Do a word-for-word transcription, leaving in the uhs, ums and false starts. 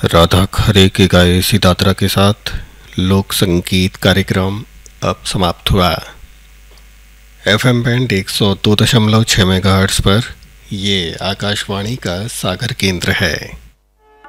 राधा खरे के गाए सितात्रा के साथ लोक संगीत कार्यक्रम अब समाप्त हुआ। एफ एम बैंड एक सौ दो दशमलव छः मेगाहर्ट्ज़ पर ये आकाशवाणी का सागर केंद्र है।